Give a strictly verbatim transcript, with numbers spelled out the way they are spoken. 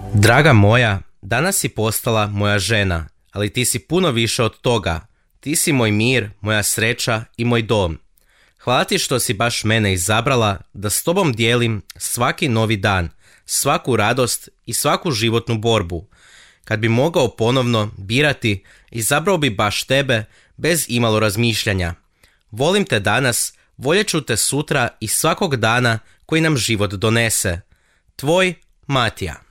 Draga moja, danas si postala moja žena, ali ti si puno više od toga. Ti si moj mir, moja sreća i moj dom. Hvala ti što si baš mene izabrala da s tobom dijelim svaki novi dan, svaku radost i svaku životnu borbu. Kad bi mogao ponovno birati, izabrao bi baš tebe bez imalo razmišljanja. Volim te danas, voljet ću te sutra i svakog dana koji nam život donese. Tvoj Matija.